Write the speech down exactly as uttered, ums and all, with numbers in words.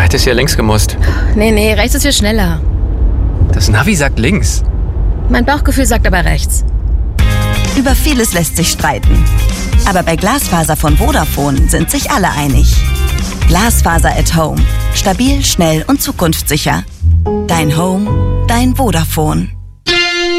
Hättest ja links gemusst. Nee, nee, rechts ist viel schneller. Das Navi sagt links. Mein Bauchgefühl sagt aber rechts. Über vieles lässt sich streiten. Aber bei Glasfaser von Vodafone sind sich alle einig. Glasfaser at Home. Stabil, schnell und zukunftssicher. Dein Home, dein Vodafone.